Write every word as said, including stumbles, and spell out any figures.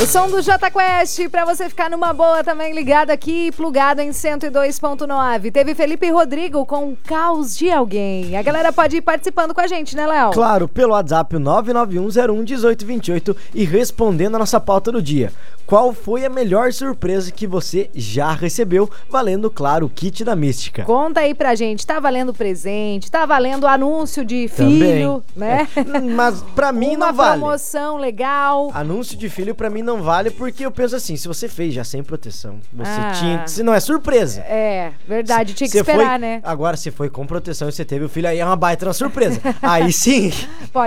O som do Jota Quest, pra você ficar numa boa também ligado aqui, plugado em cento e dois ponto nove. Teve Felipe Rodrigo com o Caos de Alguém. A galera pode ir participando com a gente, né, Léo? Claro, pelo WhatsApp nove nove um zero um um oito dois oito e respondendo a nossa pauta do dia. Qual foi a melhor surpresa que você já recebeu? Valendo, claro, o kit da Mística. Conta aí pra gente, tá valendo presente, tá valendo anúncio de filho, Também, né? É. Mas pra mim Uma não vale. Uma promoção legal. Anúncio de filho pra mim não vale, porque eu penso assim, se você fez já sem proteção, você Ah. tinha, se não é surpresa. É, verdade, tinha que Você esperar, foi, né? Agora, se foi com proteção e você teve o filho, aí é uma baita uma surpresa. Aí sim. Pode